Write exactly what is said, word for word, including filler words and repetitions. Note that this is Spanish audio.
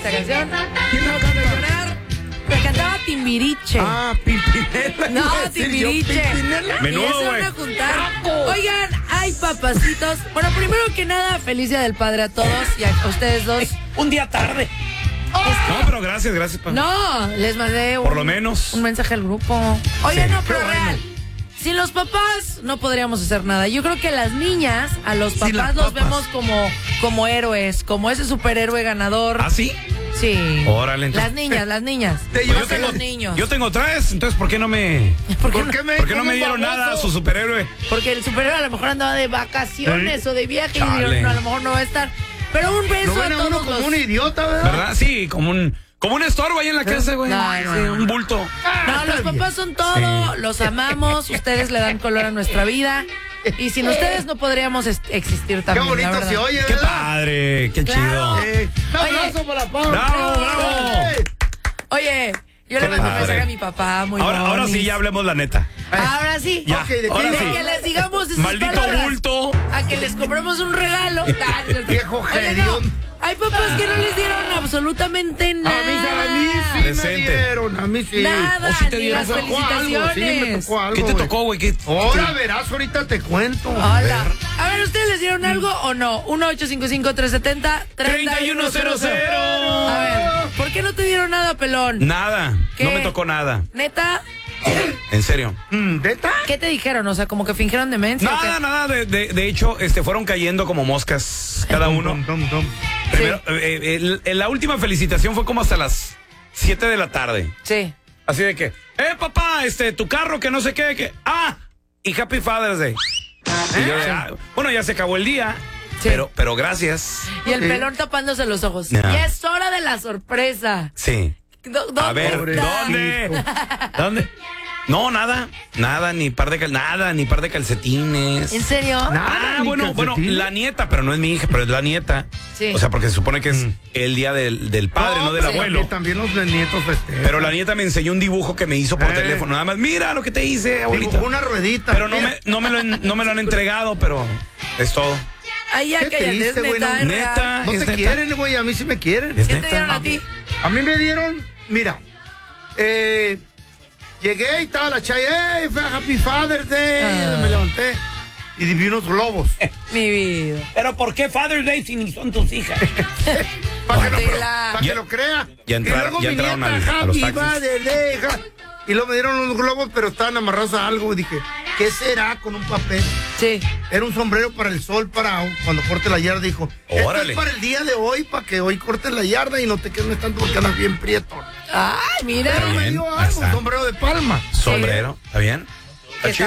esta canción. ¿Quién va a llorar? Me cantaba Timbiriche. Ah, Pimpinela. No, Timbiriche. Menudo, Y se van a juntar. Oigan, hay papacitos. Bueno, primero que nada, feliz Día del Padre a todos y a ustedes dos. Un día tarde. No, pero gracias, gracias. Pa. No, les mandé un, Por lo menos. un mensaje al grupo. Oye, Sí, no, pero qué bueno. real. Sin los papás no podríamos hacer nada. Yo creo que las niñas, a los Sin papás las los papas. vemos como, como héroes, como ese superhéroe ganador. ¿Ah, sí? Sí. Órale, entonces. Las niñas, las niñas. Te Pues No yo son tengo, los niños. yo tengo tres, entonces ¿por qué no me, ¿Por qué ¿Por no? qué me, por qué no como me un dieron baboso? nada a su superhéroe? Porque el superhéroe a lo mejor andaba de vacaciones ¿Eh? o de viaje Chale. y dijeron, no, a lo mejor no va a estar. Pero un beso Lo a ven a todos uno como los... un idiota, ¿verdad? ¿Verdad? Sí, como un, como un estorbo ahí en la casa, güey. No, no, Sí, no. un bulto. No, los papás son todo, los amamos, ustedes le dan color a nuestra vida. Y sin ustedes no podríamos est- existir Qué también, la bonito verdad. se oye, Qué ¿verdad? padre, qué Claro. chido. Eh, un Oye. abrazo para Pablo. Bravo, bravo. Eh. Oye, yo le Qué mando un padre. mensaje a mi papá, muy Ahora, ahora sí, bonis. ya hablemos la neta. Ahora sí. Ya, Ok, ¿de qué ahora De sí. que les digamos esas Maldito palabras. bulto. A que les compremos un regalo. Ah, no es cierto. Viejo Oye, no, gerión. hay papás que no les dieron absolutamente A mí, nada. a mí sí me Presente. dieron, a mí sí. Nada, ¿O sí te ni dieron? las Me tocó algo, sí, me felicitaciones. tocó algo, ¿Qué te güey. tocó, güey? ¿Qué- Ahora verás, ahorita te cuento. Hola. A ver, ¿ustedes les dieron algo o no? uno ocho cinco cinco, tres siete cero, treinta y uno cero cero. A ver, ¿por qué no te dieron nada, pelón? Nada, ¿Qué? no me tocó nada. Neta, En serio. Mm, ¿Neta? ¿qué te dijeron? O sea, como que fingieron demencia. ¿o qué? Nada, nada. De, de, de hecho, este, fueron cayendo como moscas cada uno. Dum, dum, dum. Primero, eh, el- el- la última felicitación fue como hasta las siete de la tarde. Sí. Así de que, eh, papá, este, tu carro, que no sé qué, que, ah, y Happy Father's Day. Y yo de, ah, bueno, ya se acabó el día, Sí. pero, pero gracias. Y el Sí. pelón tapándose los ojos. No. Ya es hora de la sorpresa. Sí. Do- ¿Dónde A ver, está? ¿dónde? ¿Dónde? No, nada, nada, ni par de cal, nada, ni par de calcetines. ¿En serio? Nada. Ah, ni bueno, bueno, calcetines. la nieta, pero no es mi hija, pero es la nieta. Sí. O sea, porque se supone que es el día del, del padre, no, del pero abuelo. También los nietos festejan. Pero la nieta me enseñó un dibujo que me hizo por Eh. teléfono. Nada más, mira lo que te hice, abuelita. Dibujó una ruedita. Pero no mira. me, no, me lo, en- no me lo han entregado, pero es todo. Ay, ya Qué cállate, es triste, güey, neta, no- es Neta. real. No es te neta. quieren, güey, a mí sí me quieren. Es ¿Qué te neta. dieron a ti? A mí me dieron, mira, eh, llegué y estaba la chaya, hey, fue a Happy Father's Day, Ah. me levanté y vi unos globos. Mi vida. Pero ¿por qué Father's Day si ni son tus hijas? Para que, lo- Tela. pa' que Ya- lo crea. ya entraron- y luego ya mi entraron nieta, al- a los Happy taxis. Father's Day, ja. Y luego me dieron unos globos, pero estaban amarrados a algo. Y dije, ¿qué será con un papel? Sí. Era un sombrero para el sol, para cuando corte la yarda. Dijo, esto Órale. es para el día de hoy, para que hoy cortes la yarda y no te quemes tanto porque andas bien prieto. Ay, mira. Pero me bien, dio ahí algo, está. un sombrero de palma. Sombrero, ¿está bien? Está chido.